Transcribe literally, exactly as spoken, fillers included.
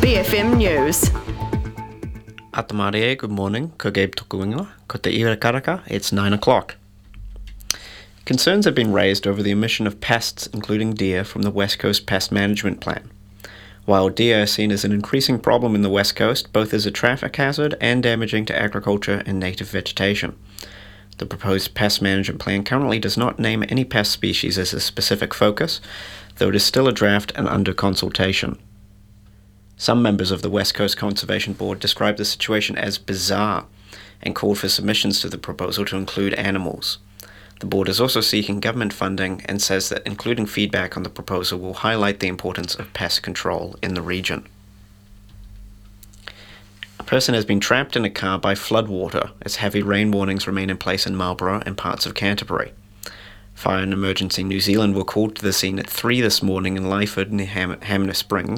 B F M News. Atamarie, good morning. Ko Gabe Tokuinga. Ko te iwa karaka. It's nine o'clock. Concerns have been raised over the emission of pests, including deer, from the West Coast Pest Management Plan. While deer are seen as an increasing problem in the West Coast, both as a traffic hazard and damaging to agriculture and native vegetation. The proposed pest management plan currently does not name any pest species as a specific focus, though it is still a draft and under consultation. Some members of the West Coast Conservation Board described the situation as bizarre and called for submissions to the proposal to include animals. The board is also seeking government funding and says that including feedback on the proposal will highlight the importance of pest control in the region. A person has been trapped in a car by floodwater as heavy rain warnings remain in place in Marlborough and parts of Canterbury. Fire and Emergency New Zealand were called to the scene at three this morning in Lyford near Ham- Hamner Springs.